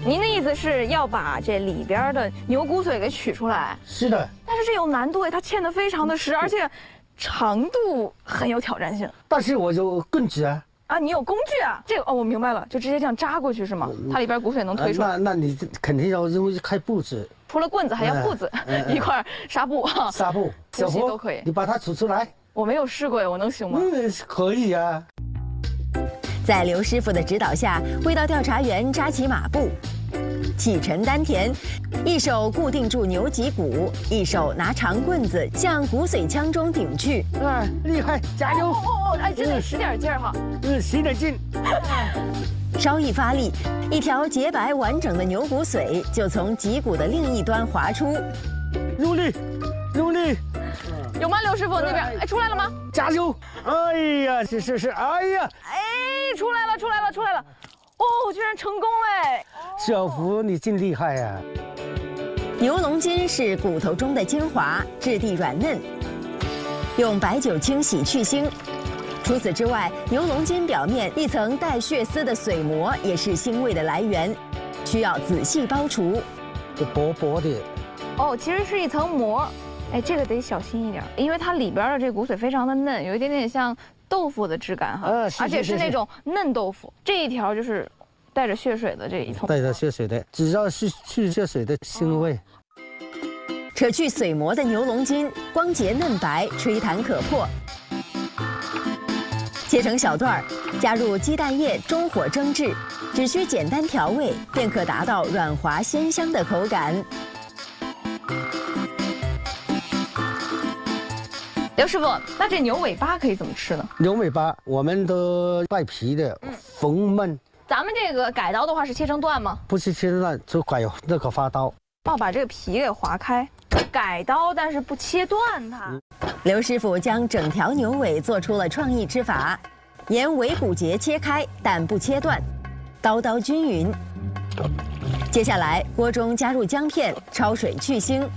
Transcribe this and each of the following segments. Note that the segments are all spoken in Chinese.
您的意思是要把这里边的牛骨髓给取出来？ 是的。 但是这有难度哎，它嵌得非常的实，而且长度很有挑战性。 但是我有棍子啊。 啊，你有工具啊？这个哦，我明白了，就直接这样扎过去是吗？它里边骨髓能推出来。 那你肯定要用开布子。 除了棍子还要布子，一块纱布哈。 纱布，小胡都可以。 你把它取出来。 我没有试过哎，我能行吗？ 可以啊。 在刘师傅的指导下，味道调查员扎起马步，启程丹田，一手固定住牛脊骨，一手拿长棍子向骨髓腔中顶去。 厉害，加油！ 哎，真的使点劲儿哈。 使点劲。 稍一发力，一条洁白完整的牛骨髓就从脊骨的另一端滑出。 用力，用力。 有吗，刘师傅那边？哎，出来了吗？ 加油！哎呀，是，哎呀， 哎，出来了！哦，居然成功了！ 小胡，你真厉害呀！ 牛龙筋是骨头中的精华，质地软嫩，用白酒清洗去腥。除此之外，牛龙筋表面一层带血丝的髓膜也是腥味的来源，需要仔细剥除。 薄薄的。 哦，其实是一层膜。哎，这个得小心一点，因为它里边的这骨髓非常的嫩，有一点点像豆腐的质感哈，而且是那种嫩豆腐。这一条就是带着血水的这一层， 带着血水的，只要是去血水的腥味。 扯去髓膜的牛龙筋，光洁嫩白，吹弹可破。切成小段儿，加入鸡蛋液，中火蒸制，只需简单调味，便可达到软滑鲜香的口感。 刘师傅，那这牛尾巴可以怎么吃呢？ 牛尾巴我们都带皮的，缝焖。 咱们这个改刀的话是切成段吗？ 不是切成段，就改那个花刀。 哦，把这个皮给划开，改刀，但是不切断它。 刘师傅将整条牛尾做出了创意之法，沿尾骨节切开，但不切断，刀刀均匀。接下来，锅中加入姜片，焯水去腥。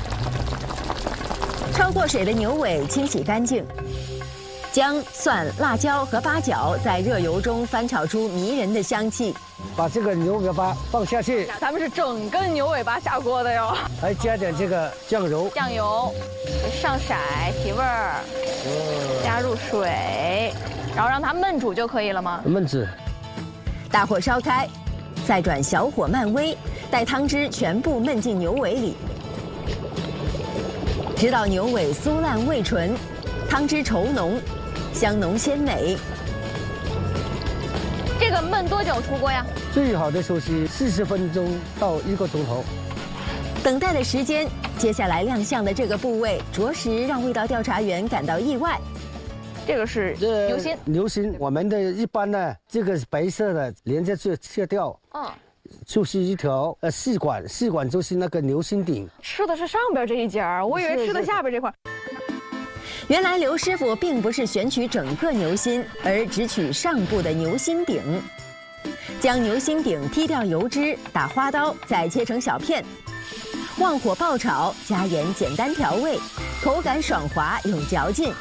焯过水的牛尾清洗干净，姜、蒜、辣椒和八角在热油中翻炒出迷人的香气。 把这个牛尾巴放下去， 咱们是整个牛尾巴下锅的哟。 还加点这个酱油， 上色提味儿，加入水，然后让它焖煮就可以了吗？ 焖煮。 大火烧开，再转小火慢煨，待汤汁全部焖进牛尾里。直到牛尾酥烂味醇，汤汁稠浓，香浓鲜美。 这个焖多久出锅呀？ 最好的时候是40分钟到1个钟头。 等待的时间，接下来亮相的这个部位，着实让味道调查员感到意外。 这个是牛心。 牛心，我们的一般呢，这个是白色的，连着切掉。就是一条细管，细管就是那个牛心顶。 吃的是上边这一节儿，我以为吃的下边这块。 原来刘师傅并不是选取整个牛心，而只取上部的牛心顶。将牛心顶剔掉油脂，打花刀，再切成小片。旺火爆炒，加盐简单调味，口感爽滑有嚼劲。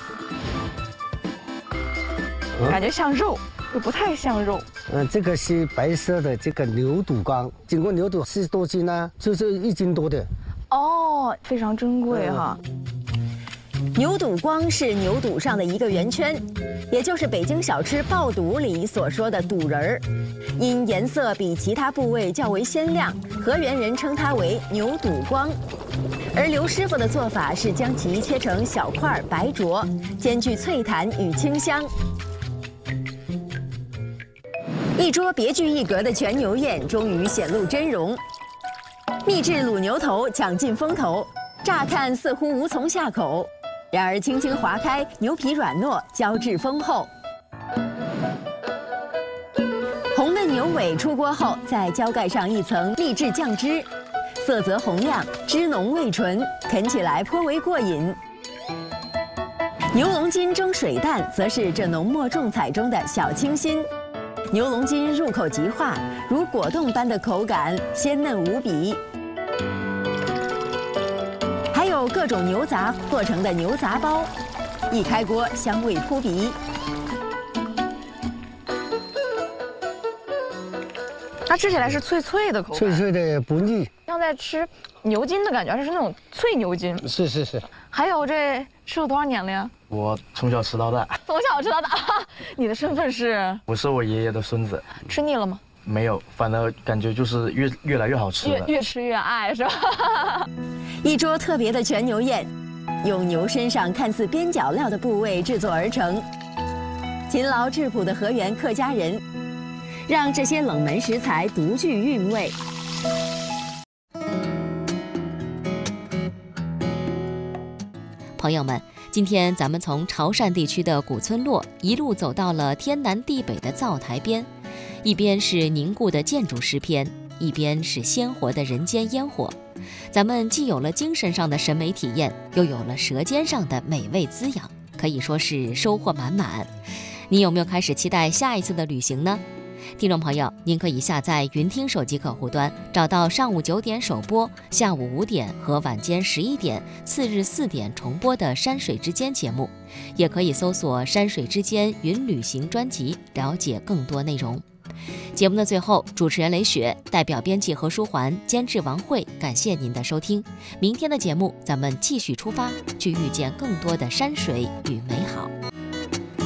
感觉像肉，又不太像肉。 这个是白色的这个牛肚肝，经过牛肚40多斤呢，就是1斤多的。 哦，非常珍贵哈。 牛肚光是牛肚上的一个圆圈，也就是北京小吃爆肚里所说的肚仁儿。因颜色比其他部位较为鲜亮，河源人称它为牛肚光。而刘师傅的做法是将其切成小块白灼，兼具脆弹与清香。一桌别具一格的全牛宴终于显露真容，秘制卤牛头抢尽风头，乍看似乎无从下口，然而轻轻划开，牛皮软糯，胶质丰厚。红焖牛尾出锅后，再浇盖上一层秘制酱汁，色泽红亮，汁浓味醇，啃起来颇为过瘾。牛龙筋蒸水蛋则是这浓墨重彩中的小清新。牛龙筋入口即化，如果冻般的口感，鲜嫩无比。还有各种牛杂做成的牛杂包，一开锅香味扑鼻。 它吃起来是脆脆的口感， 脆脆的不腻， 像在吃牛筋的感觉，而且是那种脆牛筋。 是。 还有这吃了多少年了呀？ 我从小吃到大。 从小吃到大，你的身份是？ 我是我爷爷的孙子。 吃腻了吗？ 没有，反而感觉就是越来越好吃了， 越吃越爱是吧？ 一桌特别的全牛宴，用牛身上看似边角料的部位制作而成。勤劳质朴的河源客家人，让这些冷门食材独具韵味。 朋友们，今天咱们从潮汕地区的古村落一路走到了天南地北的灶台边，一边是凝固的建筑诗篇，一边是鲜活的人间烟火。咱们既有了精神上的审美体验，又有了舌尖上的美味滋养，可以说是收获满满。你有没有开始期待下一次的旅行呢？听众朋友，您可以下载云听手机客户端，找到上午9点首播、下午5点和晚间11点、次日4点重播的《山水之间》节目，也可以搜索《山水之间云旅行》专辑，了解更多内容。节目的最后，主持人雷雪代表编辑何书桓、监制王慧，感谢您的收听。明天的节目，咱们继续出发，去遇见更多的山水与美好。